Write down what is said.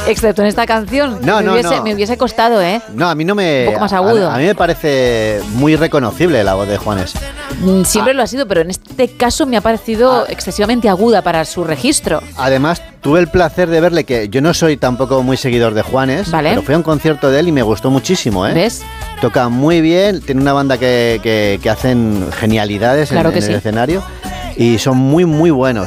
Excepto en esta canción. Me hubiese costado, ¿eh? No, a mí no me... Un poco más agudo. A mí me parece muy reconocible la voz de Juanes. Siempre lo ha sido, pero en este caso me ha parecido excesivamente aguda para su registro. Además, tuve el placer de verle, que yo no soy tampoco muy seguidor de Juanes, pero fui a un concierto de él y me gustó muchísimo, ¿eh? ¿Ves? Toca muy bien, tiene una banda que hacen genialidades en el escenario y son muy, muy buenos.